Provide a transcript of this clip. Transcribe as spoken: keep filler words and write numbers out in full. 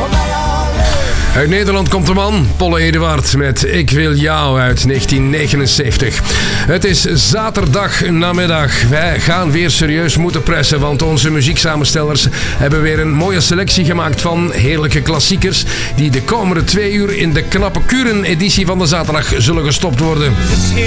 Uit Nederland komt de man, Polle Eduard met Ik wil jou uit negentien negenenzeventig. Het is zaterdag namiddag. Wij gaan weer serieus moeten pressen, want onze muzieksamenstellers hebben weer een mooie selectie gemaakt van heerlijke klassiekers die de komende twee uur in de knappe Kuren-editie van de zaterdag zullen gestopt worden.